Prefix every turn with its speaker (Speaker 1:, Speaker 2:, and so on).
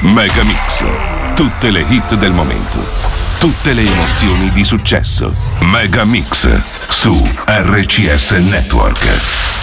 Speaker 1: Mega Mix. Tutte le hit del momento. Tutte le emozioni di successo. Mega Mix su RCS Network.